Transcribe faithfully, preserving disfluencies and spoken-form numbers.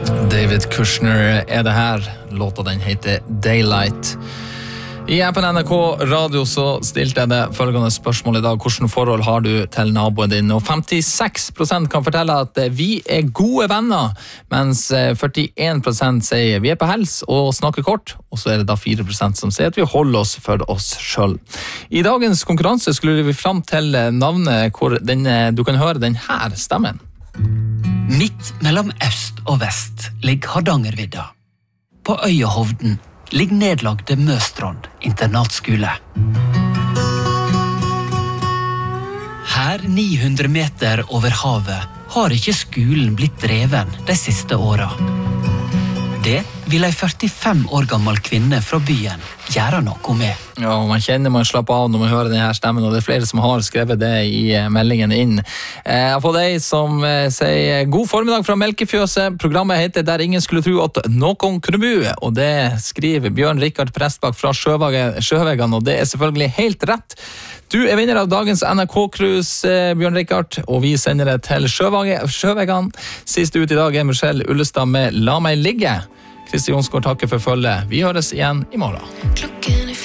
David Kushner er det her. Låta den heter Daylight. I appen N R K Radio så stilte jeg det følgende spørsmål i dag. Hvordan forhold har du til naboen din? Og femtiseks prosent kan fortelle at vi er gode venner, mens førtien prosent sier vi er på hels og snakker kort, og så er det da fire prosent som sier at vi holder oss for oss selv. I dagens konkurranse skulle vi fram til navnet hvor den, du kan høre den her stemmen. Midt mellom øst og vest ligger Hardangervidda. På øya Hovden ligger nedlagte Møstrand internatskole. Her ni hundre meter over havet har ikke skolen blitt dreven de siste åra. Det vil ei førtifem år gammel kvinne fra byen gjøre noe med. Ja, man kjenner man slapper av når man hører denne stemmen, og det er flere som har skrevet det i meldingen inn. Jeg har fått ei som sier god formiddag fra Melkefjøset. Programmet heter Der ingen skulle tro at noen kunne bo, og det skriver Bjørn Rikard Prestbakk fra Sjøvegan, og det er selvfølgelig helt rett. Du er vinner av dagens N R K-cruise, Bjørn Rikard, og vi sender det til Sjøvegan. Sist ut i dag er Michelle Ullestad med La meg ligge. Kristi Jonsgaard takker for følget. Vi høres igjen i morgen. Klokken